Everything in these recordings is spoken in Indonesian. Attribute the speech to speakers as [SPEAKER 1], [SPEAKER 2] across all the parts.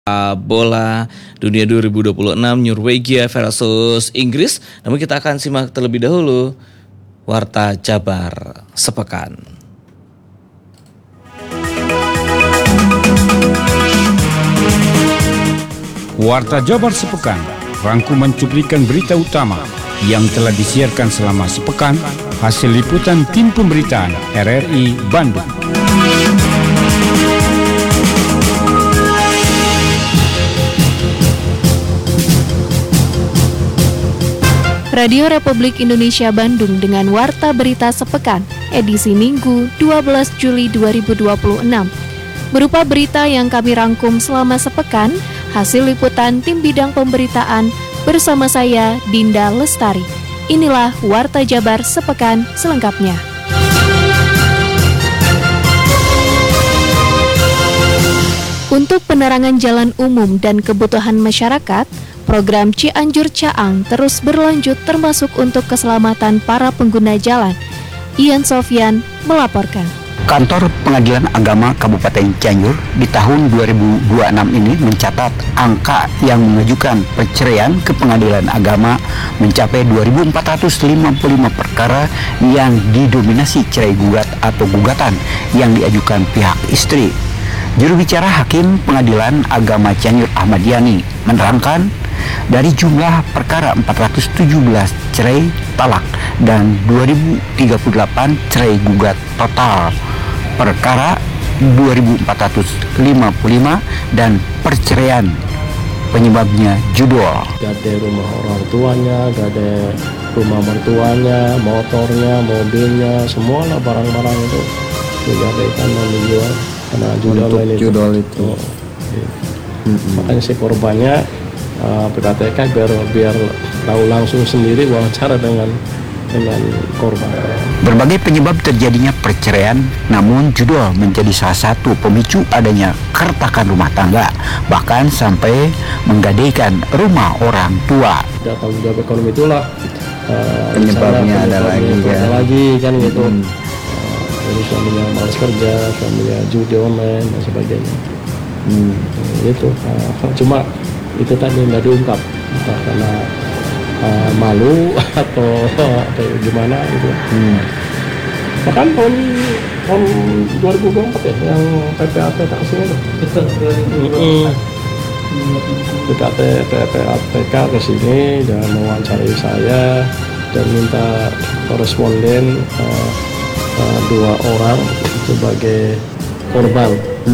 [SPEAKER 1] bola dunia 2026 Norwegia versus Inggris. Namun kita akan simak terlebih dahulu Warta Jabar Sepekan.
[SPEAKER 2] Warta Jabar Sepekan, rangkuman cuplikan berita utama yang telah disiarkan selama sepekan hasil liputan tim pemberitaan RRI Bandung.
[SPEAKER 3] Radio Republik Indonesia Bandung dengan Warta Berita Sepekan, edisi Minggu 12 Juli 2026. Berupa berita yang kami rangkum selama sepekan, hasil liputan tim bidang pemberitaan bersama saya, Dinda Lestari. Inilah Warta Jabar Sepekan selengkapnya. Untuk penerangan jalan umum dan kebutuhan masyarakat, program Cianjur Caang terus berlanjut termasuk untuk keselamatan para pengguna jalan. Ian Sofyan melaporkan.
[SPEAKER 4] Kantor Pengadilan Agama Kabupaten Cianjur di tahun 2026 ini mencatat angka yang mengajukan perceraian ke Pengadilan Agama mencapai 2.455 perkara yang didominasi cerai gugat atau gugatan yang diajukan pihak istri. Juru bicara Hakim Pengadilan Agama Cianjur Ahmad Yani menerangkan, dari jumlah perkara 417 cerai talak dan 2038 cerai gugat, total perkara 2455 dan perceraian penyebabnya judul.
[SPEAKER 5] Gak ada rumah orang tuanya, gak ada rumah mertuanya, motornya, mobilnya, semua lah barang-barang itu digadaikan dan dijual karena judul itu. Makanya si korbannya PKTK biar tahu langsung sendiri wawancara dengan korban.
[SPEAKER 4] Berbagai penyebab terjadinya perceraian, namun judul menjadi salah satu pemicu adanya keretakan rumah tangga, bahkan sampai menggadaikan rumah orang tua.
[SPEAKER 5] Tanggung jawab ekonomi itulah
[SPEAKER 4] penyebabnya ada lagi
[SPEAKER 5] kan gitu. Jadi suaminya malas kerja, suaminya judi online dan sebagainya. Itu cuma itu tadi nggak diungkap, entah karena malu atau gimana gitu. Bahkan tahun 2024 ya yang PPAT taksinya itu. PPATK ke sini dan mewawancarai saya dan minta koresponden 2 orang sebagai korban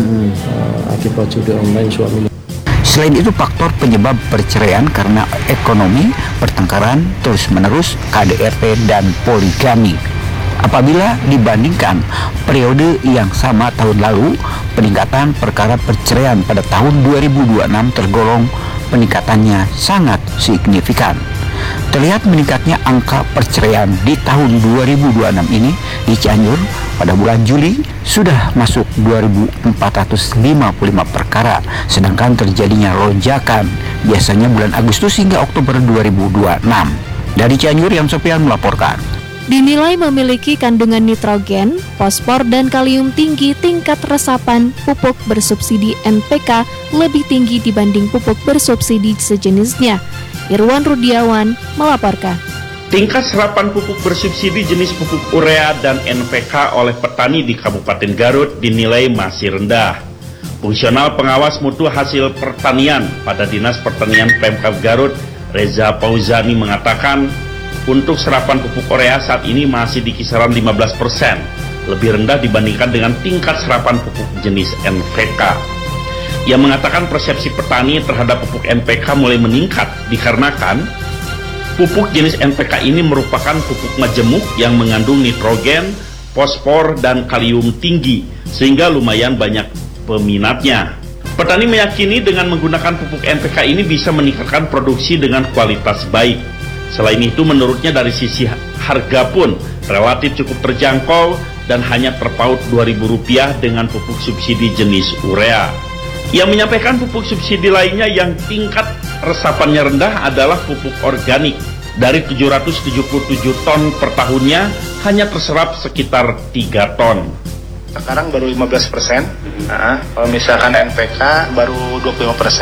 [SPEAKER 5] akibat judi online suaminya.
[SPEAKER 4] Selain itu, faktor penyebab perceraian karena ekonomi, pertengkaran terus-menerus, KDRT, dan poligami. Apabila dibandingkan periode yang sama tahun lalu, peningkatan perkara perceraian pada tahun 2026 tergolong peningkatannya sangat signifikan. Terlihat meningkatnya angka perceraian di tahun 2026 ini di Cianjur pada bulan Juli sudah masuk 2.455 perkara, sedangkan terjadinya lonjakan biasanya bulan Agustus hingga Oktober 2026. Dari Cianjur, Ian Sofyan melaporkan.
[SPEAKER 3] Dinilai memiliki kandungan nitrogen, fosfor, dan kalium tinggi, tingkat resapan pupuk bersubsidi NPK lebih tinggi dibanding pupuk bersubsidi sejenisnya. Irwan Rudiawan melaporkan.
[SPEAKER 6] Tingkat serapan pupuk bersubsidi jenis pupuk urea dan NPK oleh petani di Kabupaten Garut dinilai masih rendah. Fungsional pengawas mutu hasil pertanian pada Dinas Pertanian Pemkab Garut, Reza Pauzani mengatakan, untuk serapan pupuk urea saat ini masih di kisaran 15%, lebih rendah dibandingkan dengan tingkat serapan pupuk jenis NPK. Ia mengatakan persepsi petani terhadap pupuk NPK mulai meningkat dikarenakan pupuk jenis NPK ini merupakan pupuk majemuk yang mengandung nitrogen, fosfor, dan kalium tinggi, sehingga lumayan banyak peminatnya. Petani meyakini dengan menggunakan pupuk NPK ini bisa meningkatkan produksi dengan kualitas baik. Selain itu, menurutnya dari sisi harga pun relatif cukup terjangkau dan hanya terpaut Rp2.000 dengan pupuk subsidi jenis urea. Ia menyampaikan pupuk subsidi lainnya yang tingkat resapannya rendah adalah pupuk organik. Dari 777 ton per tahunnya, hanya terserap sekitar 3 ton.
[SPEAKER 7] Sekarang baru 15%, kalau misalkan NPK baru 25%.